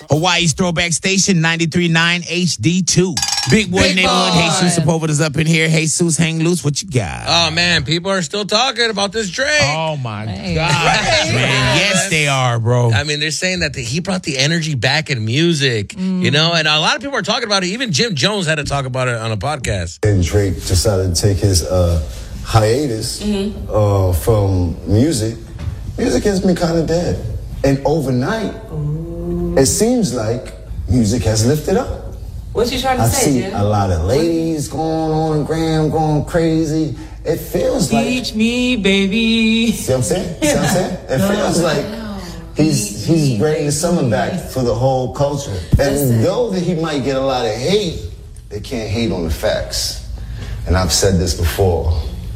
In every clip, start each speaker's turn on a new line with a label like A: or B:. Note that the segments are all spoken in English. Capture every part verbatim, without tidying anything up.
A: Hawaii's throwback station, ninety-three point nine H D two. Big boy
B: Big
A: neighborhood.
B: boy.
A: Jesus Sepulveda's up in here. Jesus, hang loose. What you got?
C: Oh, man, people are still talking about this Drake.
A: Oh, my
B: Hey.
A: God.
C: Right.
A: Man, yes, they are, bro.
C: I mean, they're saying that the, he brought the energy back in music, you know, and a lot of people are talking about it. Even Jim Jones had to talk about it on a podcast.
D: And Drake decided to take his uh, hiatus uh, from music. Music has been kind of dead. And overnight, it seems like music has lifted up.
E: What you trying to
D: I
E: say,
D: see
E: Jim?
D: a lot of ladies going on Gram, going crazy. It feels like...
E: Teach me, baby.
D: See what I'm saying? See what I'm saying? It feels like he's he's bringing the summer back for the whole culture. And though that he might get a lot of hate, they can't hate on the facts. And I've said this before,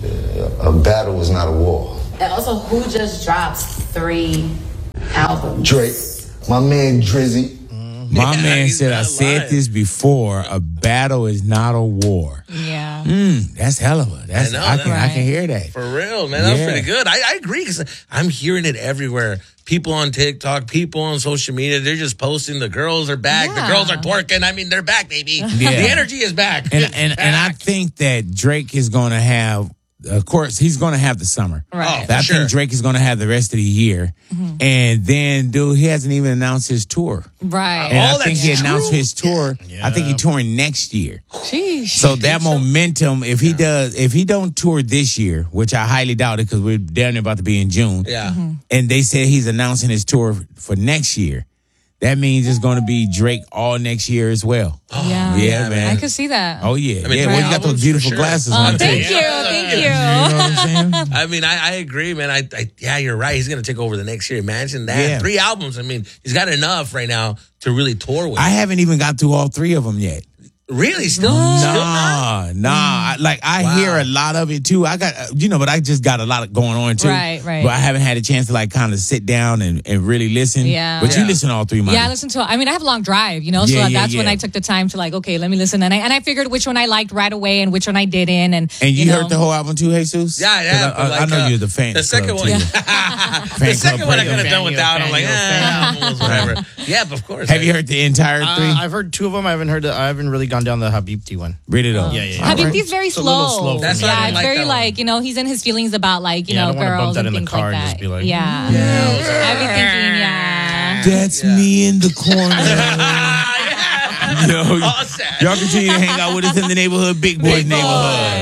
D: a battle is not a war.
E: And also, who just dropped three albums?
D: Drake, my man Drizzy.
A: My
C: Yeah,
A: man
C: he's
A: said, I
C: not
A: said
C: lying.
A: this before, a battle is not a war.
B: Yeah.
A: Mm, that's hell of a. That's,
C: I know,
A: I, can, I
B: right.
A: can hear that.
C: For real, man. That was
A: Yeah.
C: pretty good. I, I agree because I'm hearing it everywhere. People on TikTok, people on social media, they're just posting the girls are back.
B: Yeah.
C: The girls are twerking. I mean, they're back, baby.
A: Yeah.
C: The energy is back.
A: And,
C: It's
A: and, and I
C: back.
A: think that Drake is going to have, of course, he's going to have the summer.
B: Right.
C: Oh,
A: I
C: for sure.
A: think Drake is going to have the rest of the year. And then, dude, he hasn't even announced his tour.
B: Right.
A: And
C: Oh,
A: I think
C: that's
A: he announced
C: true.
A: his tour. I think he touring next year.
B: Sheesh.
A: So that momentum, if he does, if he don't tour this year, which I highly doubt it because we're down there about to be in June,
C: Yeah.
A: and they said he's announcing his tour for next year, that means it's going to be Drake all next year as well.
B: yeah.
A: yeah, man.
B: I could see that.
A: Oh yeah,
C: I mean,
A: yeah.
C: three
A: Well, you got
C: albums
A: those
C: for
A: beautiful
C: sure.
A: glasses
B: Oh,
A: on.
B: thank
A: too.
B: you. Thank you.
A: You know what I'm saying?
C: I mean, I, I agree, man. I, I yeah, you're right. He's gonna take over the next year. Imagine that.
A: Yeah.
C: Three albums. I mean, he's got enough right now to really tour with.
A: I haven't even got through all three of them yet.
C: really still, still not?
A: Nah, nah. I, like I
C: Wow.
A: hear a lot of it too. I got, uh, you know, but I just got a lot going on too.
B: Right, right.
A: But I haven't had a chance to like kind of sit down and, and really listen.
B: Yeah.
A: But
C: Yeah.
A: you listen to all three, Monty.
B: Yeah, I listen to. I mean, I have a long drive, you know, so
A: Yeah, yeah,
B: that's when
A: yeah.
B: I took the time to like, okay, let me listen, and I and I figured which one I liked right away and which one I didn't, and
A: And you,
B: know,
A: heard the whole album too, Jesus?
C: Yeah, yeah.
A: 'Cause I,
C: but
A: I, I
C: like,
A: know
C: uh,
A: you're the fan.
C: The second
A: club,
C: one,
A: too.
C: the
A: Fan
C: second
A: club
C: one I
A: radio.
C: could have done
F: Fan,
C: without.
F: you
C: I'm like,
F: fan,
C: eh, albums, whatever. Yeah, but of course.
A: Have
C: I-
A: you heard the entire
F: Uh,
A: three?
F: I've heard two of them. I haven't heard. The, I haven't really gone down the Habibti one.
A: Read it all.
F: Yeah, yeah, yeah.
B: I think
F: Alright.
B: he's very
F: It's a little
B: slow.
F: slow for
C: That's
F: me.
C: why I
B: Yeah,
C: didn't
B: it's
C: like
B: very
C: that one.
B: like you know he's in his feelings about like you
F: Yeah, I
B: know
F: don't wanna bump
B: girls
F: that
B: and
F: in the
B: things
F: car
B: like
F: and
B: that.
F: just be like,
B: yeah, I be thinking yeah.
A: That's me in the corner. Yo,
C: All sad.
A: y'all continue to hang out with us in the neighborhood, Big Boys
C: Big Boy.
A: neighborhood.